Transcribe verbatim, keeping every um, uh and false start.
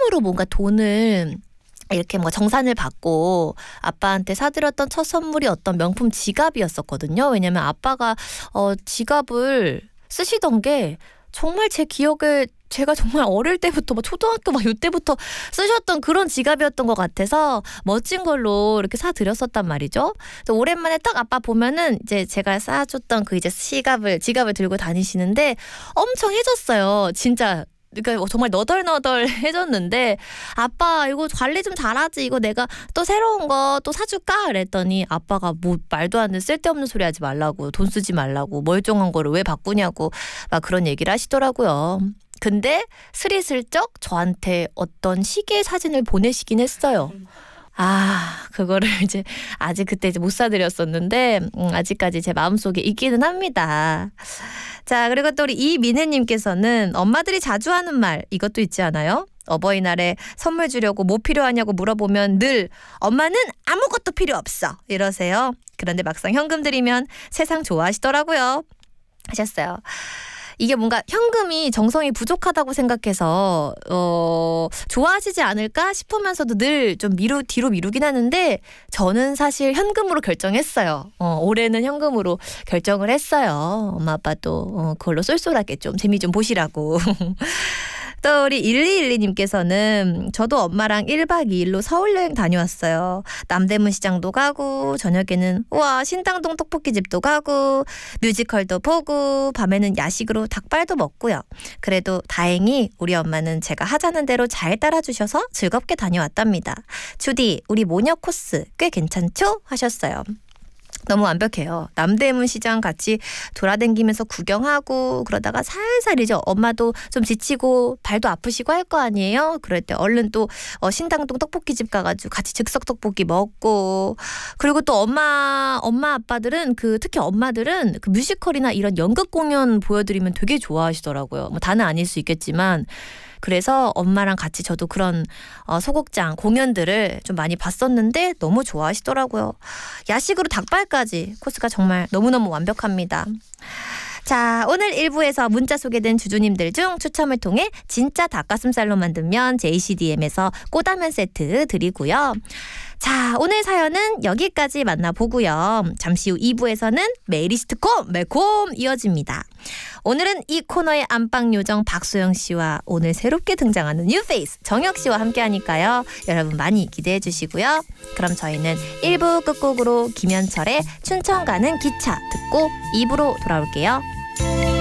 처음으로 뭔가 돈을 이렇게 뭐 정산을 받고 아빠한테 사드렸던 첫 선물이 어떤 명품 지갑이었었거든요. 왜냐면 아빠가 어 지갑을 쓰시던 게 정말 제 기억에 제가 정말 어릴 때부터 뭐 초등학교 막 이때부터 쓰셨던 그런 지갑이었던 것 같아서 멋진 걸로 이렇게 사드렸었단 말이죠. 그래서 오랜만에 딱 아빠 보면은 이제 제가 사줬던 그 이제 지갑을 지갑을 들고 다니시는데 엄청 해졌어요. 진짜. 그러니까 정말 너덜너덜해졌는데 아빠 이거 관리 좀 잘하지 이거 내가 또 새로운 거 또 사줄까 그랬더니 아빠가 뭐 말도 안 되는 쓸데없는 소리 하지 말라고 돈 쓰지 말라고 멀쩡한 거를 왜 바꾸냐고 막 그런 얘기를 하시더라고요. 근데 스리슬쩍 저한테 어떤 시계 사진을 보내시긴 했어요. 아, 그거를 이제 아직 그때 이제 못 사드렸었는데 음, 아직까지 제 마음속에 있기는 합니다. 자, 그리고 또 우리 이민혜님께서는 엄마들이 자주 하는 말 이것도 있지 않아요? 어버이날에 선물 주려고 뭐 필요하냐고 물어보면 늘 엄마는 아무것도 필요 없어 이러세요. 그런데 막상 현금 드리면 세상 좋아하시더라고요. 하셨어요. 이게 뭔가 현금이 정성이 부족하다고 생각해서 어, 좋아하시지 않을까 싶으면서도 늘 좀 미루 뒤로 미루긴 하는데 저는 사실 현금으로 결정했어요. 어, 올해는 현금으로 결정을 했어요. 엄마 아빠도 어, 그걸로 쏠쏠하게 좀 재미 좀 보시라고. 또 우리 일이일이님께서는 저도 엄마랑 일박 이일로 서울 여행 다녀왔어요. 남대문 시장도 가고 저녁에는 우와 신당동 떡볶이집도 가고 뮤지컬도 보고 밤에는 야식으로 닭발도 먹고요. 그래도 다행히 우리 엄마는 제가 하자는 대로 잘 따라주셔서 즐겁게 다녀왔답니다. 주디 우리 모녀 코스 꽤 괜찮죠? 하셨어요. 너무 완벽해요. 남대문 시장 같이 돌아다니면서 구경하고 그러다가 살살 이제 엄마도 좀 지치고 발도 아프시고 할 거 아니에요. 그럴 때 얼른 또 어, 신당동 떡볶이집 가가지고 같이 즉석 떡볶이 먹고 그리고 또 엄마 엄마 아빠들은 그 특히 엄마들은 그 뮤지컬이나 이런 연극 공연 보여드리면 되게 좋아하시더라고요. 뭐 다는 아닐 수 있겠지만 그래서 엄마랑 같이 저도 그런 어, 소극장 공연들을 좀 많이 봤었는데 너무 좋아하시더라고요. 야식으로 닭발까지 코스가 정말 너무너무 완벽합니다. 자, 오늘 일 부에서 문자 소개된 주주님들 중 추첨을 통해 진짜 닭가슴살로 만든 면 제이씨디엠에서 꼬다면 세트 드리고요. 자, 오늘 사연은 여기까지 만나보고요. 잠시 후 이 부에서는 메이리스트콤 매콤 이어집니다. 오늘은 이 코너의 안방요정 박소영 씨와 오늘 새롭게 등장하는 뉴페이스 정혁 씨와 함께하니까요. 여러분 많이 기대해 주시고요. 그럼 저희는 일 부 끝곡으로 김현철의 춘천 가는 기차 듣고 이 부로 돌아올게요.